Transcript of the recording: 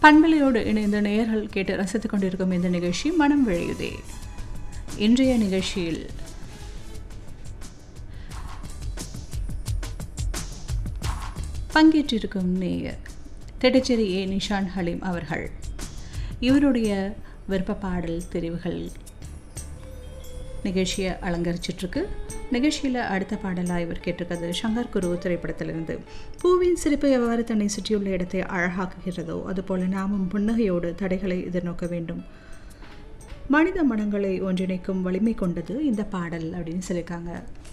பண்பலையோடு இணைந்த நேயர்கள் கேட்டு ரசித்துக் கொண்டிருக்கும் இந்த நிகழ்ச்சி மனம் விழையுதே. இன்றைய நிகழ்ச்சியில் பங்கேற்றிருக்கும் நேயர் திடச்சேரி ஏ நிஷான் ஹலீம் அவர்கள். இவருடைய விருப்ப பாடல் தெரிவுகள் நிகழ்ச்சியை அலங்கரிச்சிட்ருக்கு. நிகழ்ச்சியில் அடுத்த பாடலாக இவர் கேட்டிருக்கிறது சங்கர் குரு திரைப்படத்திலிருந்து. பூவின் சிரிப்பு எவ்வாறு தன்னை சுற்றியுள்ள இடத்தை அழகாக்குகிறதோ அதுபோல் நாமும் புன்னகையோடு தடைகளை எதிர்நோக்க வேண்டும். மனித மனங்களை ஒன்றிணைக்கும் வலிமை கொண்டது இந்த பாடல் அப்படின்னு சொல்லியிருக்காங்க.